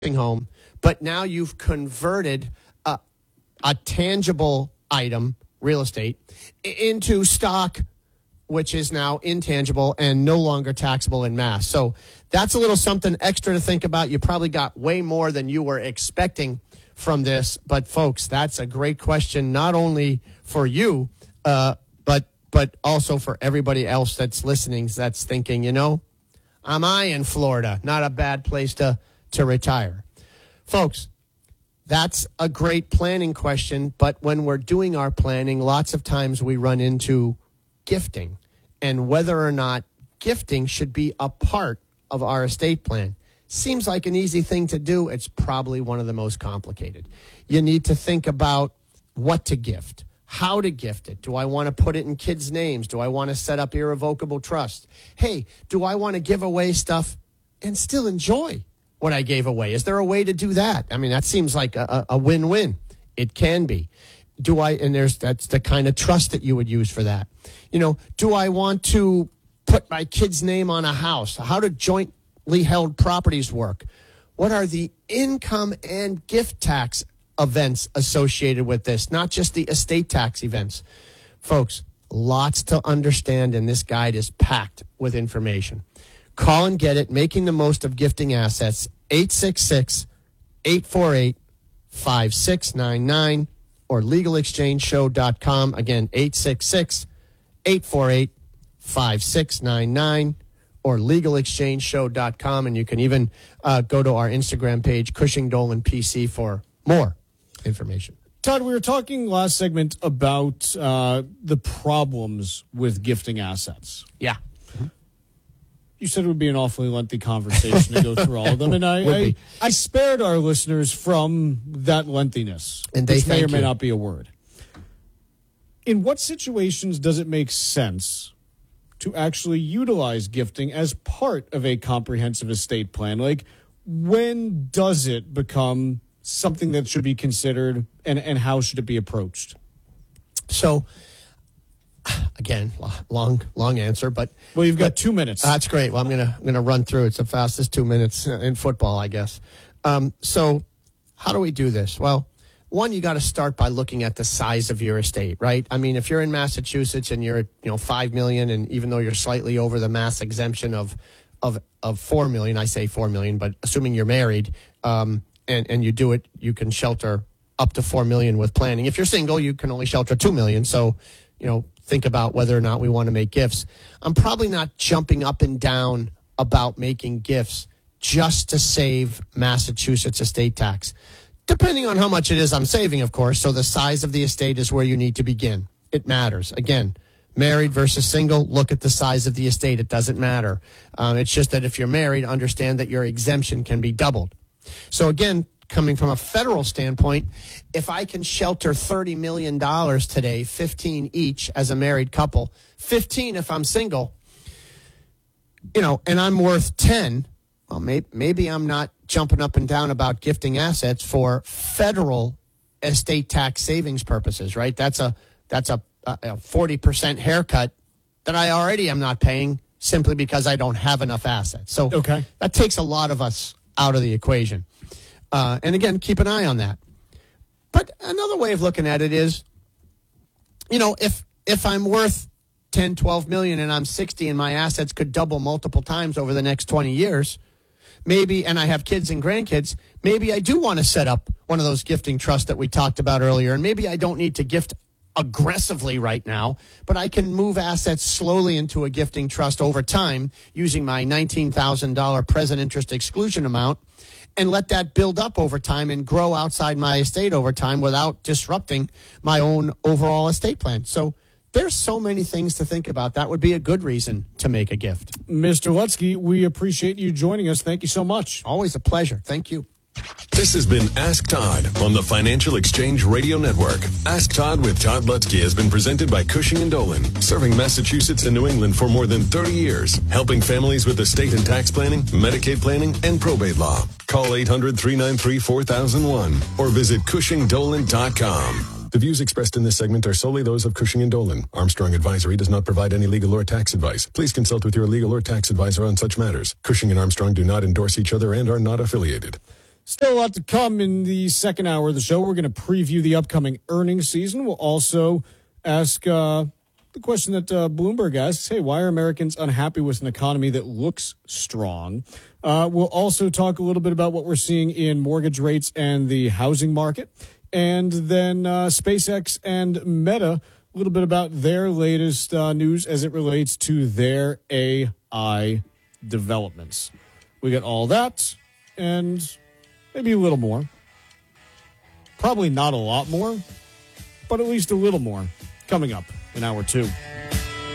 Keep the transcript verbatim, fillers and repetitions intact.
home, but now you've converted a, a tangible item, real estate, into stock, which is now intangible and no longer taxable in mass. So that's a little something extra to think about. You probably got way more than you were expecting from this. But, folks, that's a great question, not only for you, uh, but but also for everybody else that's listening, that's thinking, you know, am I in Florida? Not a bad place to, to retire. Folks, that's a great planning question, but when we're doing our planning, lots of times we run into gifting and whether or not gifting should be a part of our estate plan. Seems like an easy thing to do. It's probably one of the most complicated. You need to think about what to gift, how to gift it. Do I want to put it in kids' names? Do I want to set up irrevocable trust? Hey, do I want to give away stuff and still enjoy what I gave away? Is there a way to do that? I mean, that seems like a, a win-win. It can be. Do I, and there's, that's the kind of trust that you would use for that. You know, do I want to put my kid's name on a house? How do jointly held properties work? What are the income and gift tax events associated with this? Not just the estate tax events. Folks, lots to understand, and this guide is packed with information. Call and get it, making the most of gifting assets, eight six six, eight four eight, five six nine nine or legal exchange show dot com. Again, eight six six, eight four eight, five six nine nine or legal exchange show dot com. And you can even uh, go to our Instagram page, Cushing Dolan P C, for more information. Todd, we were talking last segment about uh, the problems with gifting assets. Yeah. You said it would be an awfully lengthy conversation to go through all of them, and I, I, I spared our listeners from that lengthiness, and they which may or may you. not be a word. In what situations does it make sense to actually utilize gifting as part of a comprehensive estate plan? Like, when does it become something that should be considered, and, and how should it be approached? So, again, long, long answer, but well, you've got but, two minutes. That's great. Well, I'm gonna, I'm gonna run through. It's the fastest two minutes in football, I guess. Um, so, how do we do this? Well, one, you got to start by looking at the size of your estate, right? I mean, if you're in Massachusetts and you're, you know, five million, and even though you're slightly over the mass exemption of, of, of four million, I say four million, but assuming you're married, um, and and you do it, you can shelter up to four million with planning. If you're single, you can only shelter two million. So, you know, think about whether or not we want to make gifts. I'm probably not jumping up and down about making gifts just to save Massachusetts estate tax, depending on how much it is I'm saving, of course. So the size of the estate is where you need to begin. It matters. Again, married versus single, look at the size of the estate. It doesn't matter. Um, it's just that if you're married, understand that your exemption can be doubled. So again, coming from a federal standpoint, if I can shelter thirty million dollars today, fifteen each as a married couple, fifteen if I'm single, you know, and I'm worth ten, well, maybe, maybe I'm not jumping up and down about gifting assets for federal estate tax savings purposes, right? That's a that's a, a forty percent haircut that I already am not paying simply because I don't have enough assets. So okay. That takes a lot of us out of the equation. Uh, and again, keep an eye on that. But another way of looking at it is, you know, if if I'm worth ten, twelve million and I'm sixty and my assets could double multiple times over the next twenty years, maybe, and I have kids and grandkids, maybe I do want to set up one of those gifting trusts that we talked about earlier. And maybe I don't need to gift aggressively right now, but I can move assets slowly into a gifting trust over time using my nineteen thousand dollars present interest exclusion amount, and let that build up over time and grow outside my estate over time without disrupting my own overall estate plan. So there's so many things to think about. That would be a good reason to make a gift. Mister Lutzke, we appreciate you joining us. Thank you so much. Always a pleasure. Thank you. This has been Ask Todd on the Financial Exchange Radio Network. Ask Todd with Todd Lutzke has been presented by Cushing and Dolan, serving Massachusetts and New England for more than thirty years, helping families with estate and tax planning, Medicaid planning, and probate law. Call eight hundred, three nine three, four thousand one or visit cushing dolan dot com. The views expressed in this segment are solely those of Cushing and Dolan. Armstrong Advisory does not provide any legal or tax advice. Please consult with your legal or tax advisor on such matters. Cushing and Armstrong do not endorse each other and are not affiliated. Still a lot to come in the second hour of the show. We're going to preview the upcoming earnings season. We'll also ask uh, the question that uh, Bloomberg asks, hey, why are Americans unhappy with an economy that looks strong? Uh, we'll also talk a little bit about what we're seeing in mortgage rates and the housing market. And then uh, SpaceX and Meta, a little bit about their latest uh, news as it relates to their A I developments. We got all that and maybe a little more. Probably not a lot more, but at least a little more coming up in hour two.